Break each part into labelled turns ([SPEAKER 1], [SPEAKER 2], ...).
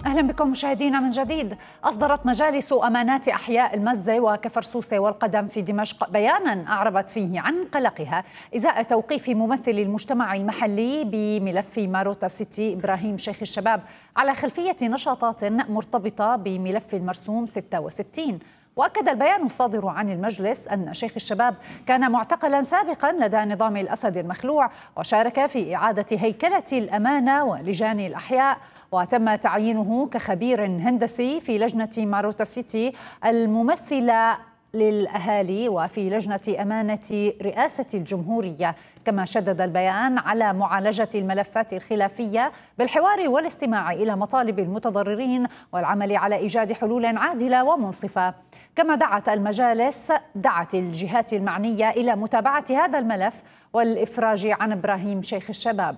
[SPEAKER 1] أهلا بكم مشاهدينا من جديد. أصدرت مجالس أمانات أحياء المزة وكفرسوسة والقدم في دمشق بيانا أعربت فيه عن قلقها إزاء توقيف ممثل المجتمع المحلي بملف ماروتا سيتي إبراهيم شيخ الشباب على خلفية نشاطات مرتبطة بملف المرسوم 66. وأكد البيان الصادر عن المجلس أن شيخ الشباب كان معتقلا سابقا لدى نظام الأسد المخلوع، وشارك في إعادة هيكلة الأمانة ولجان الأحياء، وتم تعيينه كخبير هندسي في لجنة ماروتا سيتي الممثلة للأهالي وفي لجنة أمانة رئاسة الجمهورية. كما شدد البيان على معالجة الملفات الخلافية بالحوار والاستماع إلى مطالب المتضررين والعمل على إيجاد حلول عادلة ومنصفة. كما دعت الجهات المعنية إلى متابعة هذا الملف والإفراج عن إبراهيم شيخ الشباب.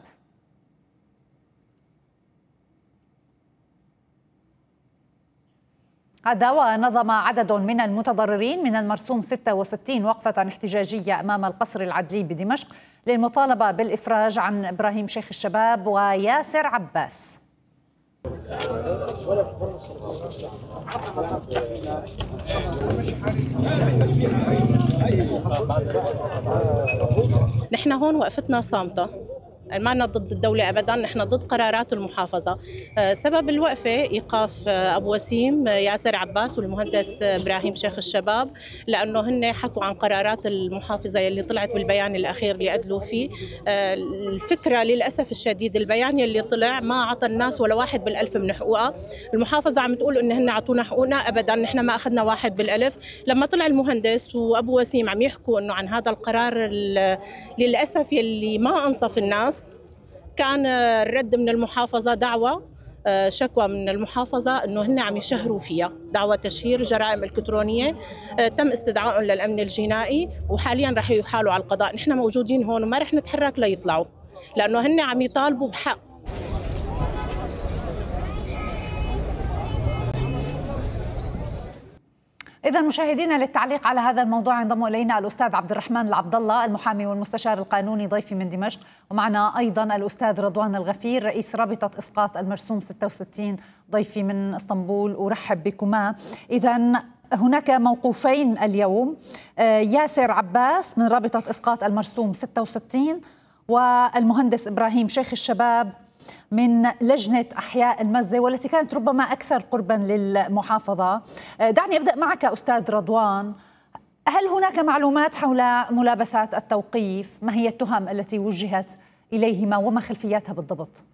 [SPEAKER 1] هذا ونظم عدد من المتضررين من المرسوم 66 وقفة احتجاجية أمام القصر العدلي بدمشق للمطالبة بالإفراج عن إبراهيم شيخ الشباب وياسر عباس.
[SPEAKER 2] نحن هون وقفتنا صامتة، ما ضد الدولة أبداً، نحن ضد قرارات المحافظة. سبب الوقفة إيقاف أبو وسيم ياسر عباس والمهندس إبراهيم شيخ الشباب، لأنه هن حكوا عن قرارات المحافظة اللي طلعت بالبيان الأخير اللي أدلوا فيه. الفكرة للأسف الشديد البيان اللي طلع ما عطى الناس ولا 1 بالألف من حقوقها. المحافظة عم تقول إن هن عطونا حقوقنا، أبداً نحن ما أخذنا 1 بالألف. لما طلع المهندس وأبو وسيم عم يحكوا إنه عن هذا القرار للأسف يلي ما أنصف الناس، كان الرد من المحافظة دعوة شكوى من المحافظة أنه هن عم يشهروا فيها دعوة تشهير جرائم إلكترونية. تم استدعائهم للأمن الجنائي وحاليا رح يحالوا على القضاء. نحن موجودين هون وما رح نتحرك ليطلعوا، لأنه هن عم يطالبوا بحق.
[SPEAKER 1] إذا مشاهدينا، للتعليق على هذا الموضوع ينضم إلينا الأستاذ عبد الرحمن العبد الله المحامي والمستشار القانوني ضيفي من دمشق، ومعنا أيضا الأستاذ رضوان الغفير رئيس رابطة إسقاط المرسوم 66 ضيفي من اسطنبول. أرحب بكما. إذا هناك موقوفين اليوم، ياسر عباس من رابطة إسقاط المرسوم 66 والمهندس إبراهيم شيخ الشباب من لجنة أحياء المزة والتي كانت ربما أكثر قربا للمحافظة. دعني أبدأ معك أستاذ رضوان، هل هناك معلومات حول ملابسات التوقيف؟ ما هي التهم التي وجهت إليهما وما خلفياتها بالضبط؟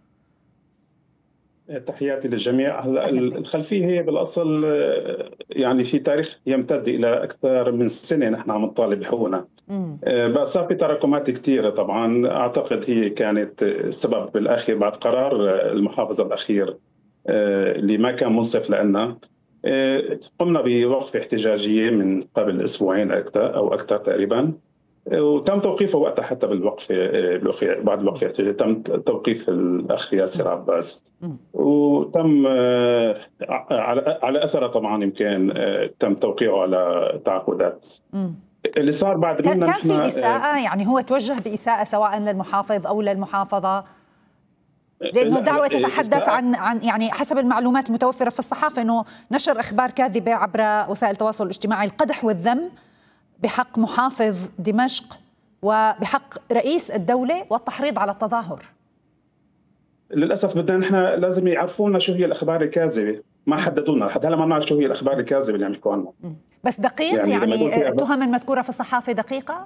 [SPEAKER 3] تحياتي للجميع. الخلفية هي بالأصل يعني في تاريخ يمتد إلى أكثر من سنة نحن عم نطالب بحقوقنا. بقى صار في تراكمات كثيرة. طبعا أعتقد هي كانت السبب بالأخير بعد قرار المحافظة الأخير اللي ما كان منصف لنا. قمنا بوقفة احتجاجية من قبل أسبوعين أو أكثر تقريبا، وتم توقيفه وقتها حتى بالوقفة بعد الوقفة تم توقيف الأخ ياسر عباس، وتم على أثره طبعا يمكن تم توقيعه على تعهدات. اللي صار بعد
[SPEAKER 1] كان في إساءة، يعني هو توجه بإساءة سواء للمحافظ أو للمحافظة، لأنه دعوة تتحدث عن يعني حسب المعلومات المتوفرة في الصحافة أنه نشر أخبار كاذبة عبر وسائل التواصل الاجتماعي، القدح والذم بحق محافظ دمشق وبحق رئيس الدولة والتحريض على التظاهر.
[SPEAKER 3] للأسف بدنا نحن لازم يعرفونا شو هي الأخبار الكاذبة، ما حددونا لحد هلا، ما نعرف شو هي الأخبار الكاذبة اللي عم يحكوا عنها.
[SPEAKER 1] بس دقيق يعني التهم المذكورة في الصحافة دقيقة؟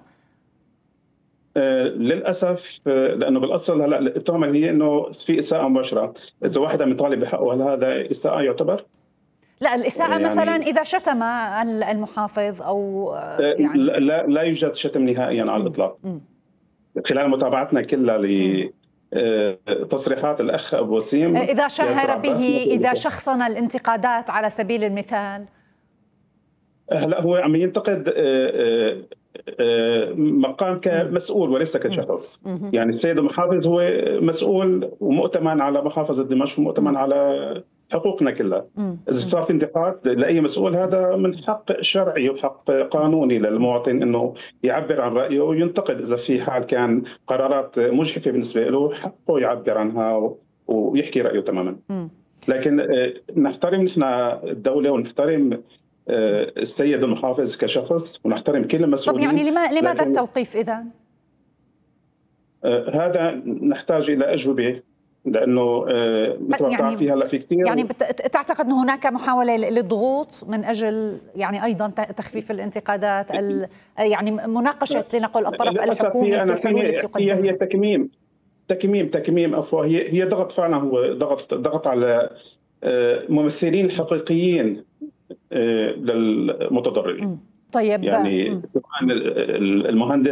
[SPEAKER 3] للأسف لأنه بالأصل هلا التهم هي إنه في إساءة مباشرة. إذا واحد عم يطالب بحقه هل هذا إساءة يعتبر؟
[SPEAKER 1] لا، الإساءة يعني مثلا إذا شتم المحافظ أو
[SPEAKER 3] يعني لا يوجد شتم نهائيا على الإطلاق. خلال متابعتنا كلها لتصريحات الأخ أبو وسيم،
[SPEAKER 1] إذا شهر به، إذا شخصن الانتقادات على سبيل المثال.
[SPEAKER 3] هلا هو عم ينتقد مقام كمسؤول وليس كشخص. يعني السيد المحافظ هو مسؤول ومؤتمن على محافظة دمشق ومؤتمن على حقوقنا كلها. إذا صار في انتقاد لأي مسؤول هذا من حق شرعي وحق قانوني للمواطن إنه يعبر عن رأيه وينتقد. إذا في حال كان قرارات مجحفة بالنسبة له حقه يعبر عنها ويحكي رأيه تماما. لكن نحترم نحن الدولة ونحترم السيد المحافظ كشخص ونحترم كل المسؤولين.
[SPEAKER 1] طب يعني لماذا التوقيف إذن؟
[SPEAKER 3] هذا نحتاج إلى أجوبة، لأنه مثل ما بتعرفي هلا في كثير.
[SPEAKER 1] يعني تعتقد أن هناك محاولة للضغوط من أجل يعني أيضا تخفيف الانتقادات، يعني مناقشة لنقل الطرف الحكومي في الحلول التي يقدمها؟
[SPEAKER 3] هي تكميم عفوا، هي ضغط فعلا، هو ضغط على ممثلين حقيقيين للمتضررين.
[SPEAKER 1] طيب
[SPEAKER 3] يعني المهندس